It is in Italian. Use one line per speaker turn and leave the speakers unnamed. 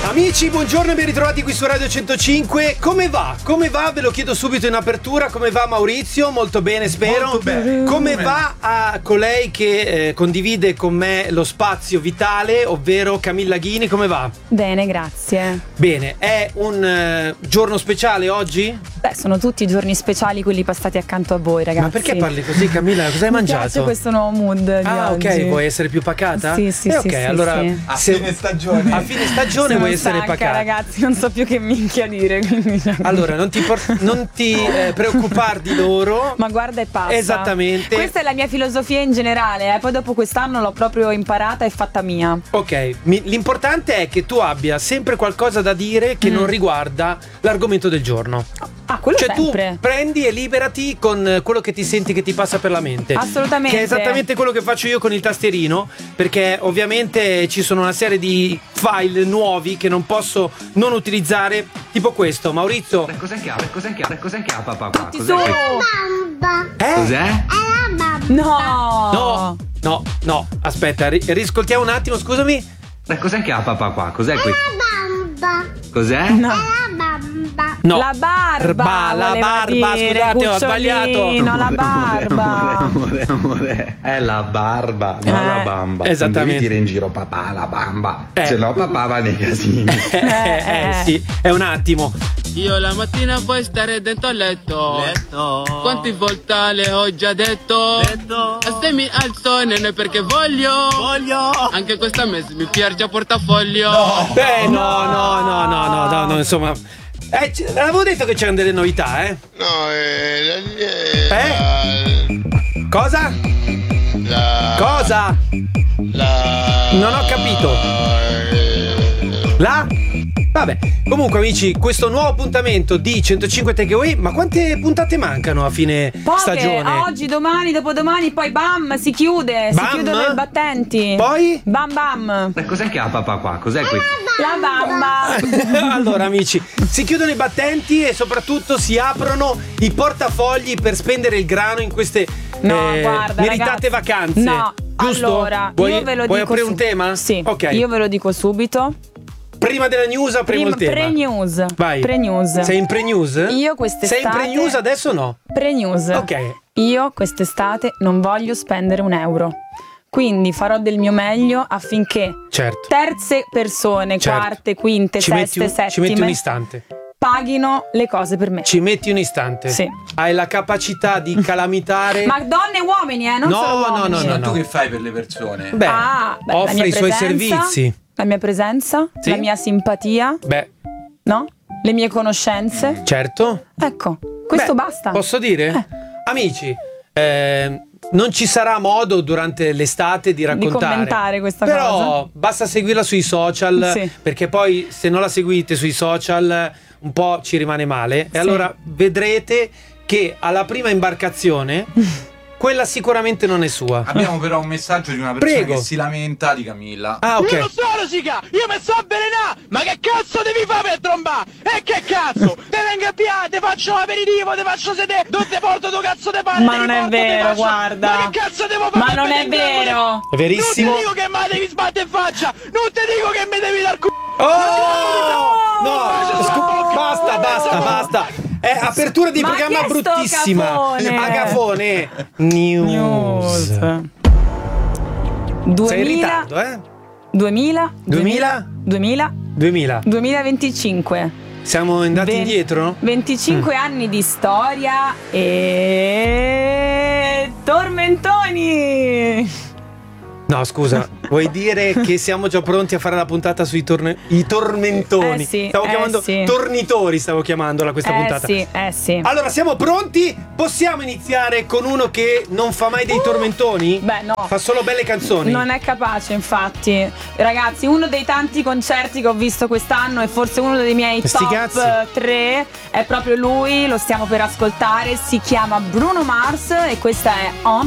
Amici, buongiorno e ben ritrovati qui su Radio 105. Come va? Come va? Ve lo chiedo subito in apertura. Come va Maurizio? Molto bene, spero.
Molto bene.
Come va a colei che condivide con me lo spazio vitale, ovvero Camilla Ghini? Come va?
Bene, grazie.
Bene, è un giorno speciale oggi?
Beh, sono tutti giorni speciali quelli passati accanto a voi, ragazzi.
Ma perché parli così, Camilla? Cosa hai mangiato?
Mi piace questo nuovo mood di oggi.
Ok, vuoi essere più pacata?
Sì, sì,
ok,
sì,
allora
sì.
A fine stagione.
A fine stagione vuoi essere
stanca,
pacata.
ragazzi, non so più che minchia dire. Quindi...
Allora, non ti preoccupar di loro.
Ma guarda e passa.
Esattamente.
Questa è la mia filosofia in generale, poi dopo quest'anno l'ho proprio imparata e fatta mia.
Ok, l'importante è che tu abbia sempre qualcosa da dire che non riguarda l'argomento del giorno.
Ah, quello
Cioè
sempre.
tu prendi e liberati con quello che ti senti che ti passa per la mente.
Assolutamente.
Che è esattamente quello che faccio io con il tastierino, perché ovviamente ci sono una serie di file nuovi che non posso non utilizzare, tipo questo. Maurizio,
Cos'è che ha papà?
Tutti su.
Cos'è?
No.
No, aspetta, riscoltiamo un attimo, scusami.
Cos'è che ha papà qua? Cos'è questo? Cos'è?
No.
No.
La barba.
La
voleva
barba,
dire,
scusate, ho sbagliato.
cucciolino, la barba.
Amore. È la barba, non la bamba.
Esattamente.
Non devi dire in giro papà la bamba. Se no papà va nei casini.
Sì, è un attimo.
Io la mattina puoi stare dentro al letto. Quanti volte le ho già detto. E se mi alzo non è perché voglio. Anche questa mese mi piace portafoglio.
Beh, no, insomma. Avevo detto che c'erano delle novità, eh?
No,
Cosa? Cosa? Non ho capito. Vabbè, comunque amici, questo nuovo appuntamento di 105 Takeaway. Ma quante puntate mancano a fine
Poche,
stagione?
oggi, domani, dopodomani, poi bam, si chiude.
Bam?
Si chiudono i battenti.
Poi?
Bam bam.
Cos'è che ha papà qua? Cos'è questo?
La bamba.
Allora amici, si chiudono i battenti e soprattutto si aprono i portafogli per spendere il grano in queste
Guarda,
meritate
ragazzi,
vacanze.
no,
giusto?
allora, io ve lo
vuoi
dico
aprire un tema?
Sì,
Ok.
io ve lo dico subito.
Prima della news apriamo il tema.
Pre-news.
Vai.
Pre-news.
Sei in pre-news?
Io quest'estate.
Sei in pre-news adesso o no?
Pre-news.
Ok.
Io quest'estate non voglio spendere un euro. Quindi farò del mio meglio affinché
Certo.
terze persone,
Certo.
quarte, quinte,
Ci
seste,
metti
settime
un istante.
paghino le cose per me.
Ci metti un istante.
Sì.
Hai la capacità di calamitare.
Ma donne e uomini, non
No,
solo
no,
uomini.
no,
Ma tu che fai per le persone?
Beh,
la mia
offre i suoi
presenza,
servizi.
La mia presenza,
Sì.
la mia simpatia,
Beh,
no? Le mie conoscenze.
certo.
Ecco, questo
Beh,
basta.
Posso dire? Amici, non ci sarà modo durante l'estate di raccontare.
commentare questa
Però
cosa.
basta seguirla sui social,
Sì.
perché poi se non la seguite sui social un po' ci rimane male. E
Sì.
allora vedrete che alla prima imbarcazione quella sicuramente non è sua.
Abbiamo però un messaggio di una persona
Prego.
che si lamenta di Camilla.
Ah, ok.
Io non sono sica, io mi so avvelenare, ma che cazzo devi fare per trombare? E che cazzo? Te vengo a piare, te faccio l'aperitivo, te faccio sedere, non te porto tu cazzo te pane,
Ma
te
non
li
è
porto, te
vero,
faccio-
guarda.
Ma che cazzo devo fare?
Ma non è
per tenere-
vero.
È verissimo.
Non ti dico che me la devi sbattere in faccia, non ti dico che mi devi dar culo.
Oh! No! Basta. È apertura di
Ma
programma
chi è sto
bruttissima.
cafone?
Agafone. News. Sei in
2000,
ritardo, eh?
2000,
2000?
2000,
2000.
2025.
Siamo andati
Ven-
indietro?
25 anni di storia e tormentoni.
No, scusa, vuoi dire che siamo già pronti a fare la puntata sui i tormentoni?
Sì,
Stavo chiamando
sì.
tornitori, stavo chiamandola questa puntata.
Sì.
Allora, siamo pronti? Possiamo iniziare con uno che non fa mai dei tormentoni?
Beh, no.
Fa solo belle canzoni.
Non è capace, infatti. Ragazzi, uno dei tanti concerti che ho visto quest'anno e forse uno dei miei
Sti
top
cazzi.
3 è proprio lui, lo stiamo per ascoltare, si chiama Bruno Mars e questa è On